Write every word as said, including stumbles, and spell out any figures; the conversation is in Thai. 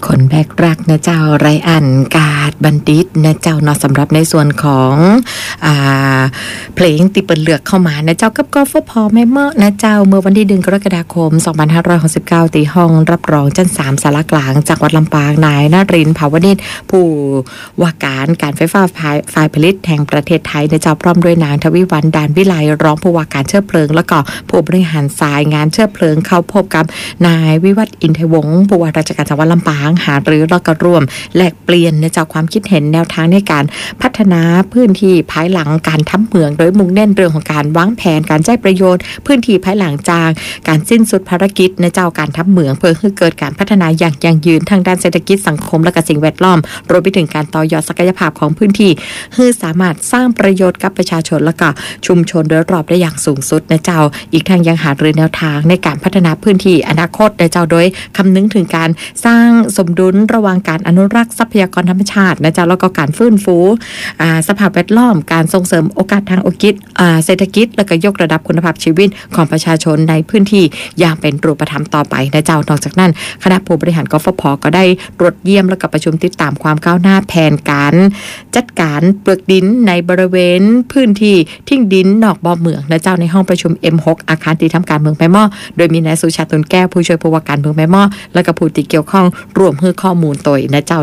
คนแบกรักนะเจ้าไรอันกาดบัณฑิตนะเจ้าเนาะสำหรับในส่วนของอ่าเพลงติเปิลเลือกเข้ามานะเจ้ากับกฟผแม่เมาะนะเจ้าเมื่อวันที่หนึ่งกรกฎาคมสองพันห้าร้อยหกสิบเก้าตีห้องรับรองชั้นสามสารกลางจังหวัดลำปางนายนรินทร์ภาวนิชผู้ว่าการการไฟฟ้าฝ่ายผลิตแห่งประเทศไทยนะเจ้าพร้อมด้วยนางทวิวรรณดานวิไลรองผู้ว่าการเชื้อเพลิงแล้วก็ผู้บริหารสายงานเชื้อเพลิงเข้าพบกับนายวิวัฒน์อินทวงศ์ผู้ว่าราชการจังหวัดลำปางหารือแล้วก็ร่วมแลกเปลี่ยนในจากความคิดเห็นแนวทางในการพัฒนาพื้นที่ภายหลังการทำเหมืองโดยมุ่งเน้นเรื่องของการวางแผนการใช้ประโยชน์พื้นที่ภายหลังจากการสิ้นสุดภารกิจในเจ้าการทำเหมืองเพื่อให้เกิดการพัฒนาอย่างยั่งยืนทางด้านเศรษฐกิจสังคมและก็สิ่งแวดล้อมรวมไปถึงการต่อยอดศักยภาพของพื้นที่ให้สามารถสร้างประโยชน์กับประชาชนและก็ชุมชนโดยรอบได้อย่างสูงสุดในเจ้าอีกทางยังหารือแนวทางในการพัฒนาพื้นที่อนาคตในเจ้าโดยคำนึงถึงการสร้างสมดุลระหว่างการอนุรักษ์ทรัพยากรธรรมชาตินะจ๊ะแล้วก็การฟื้นฟูสภาพแวดล้อมการส่งเสริมโอกาสทางเศรษฐกิจและก็ยกระดับคุณภาพชีวิตของประชาชนในพื้นที่อย่างเป็นรูปธรรมต่อไปนะเจ้านอกจากนั้นคณะผู้บริหารกฟผก็ได้ตรวจเยี่ยมและก็ประชุมติดตามความก้าวหน้าแผนการจัดการเปลือกดินในบริเวณพื้นที่ทิ้งดินนอกบ่อเมืองนะเจ้าในห้องประชุม เอ็ม หก อาคารที่ทำการเมืองแม่ม้อโดยมีนายสุชาติตุลแก้วผู้ช่วยผู้ว่าการเมืองแม่ม้อและก็ผู้ที่เกี่ยวข้องรวมให้ข้อมูลตัวนะเจ้า